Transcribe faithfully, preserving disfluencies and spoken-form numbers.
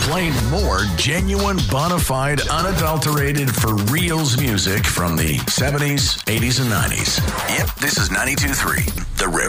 playing more genuine, bona fide, unadulterated, for reals music from the seventies, eighties, and nineties. Yep, this is ninety-two point three, The River.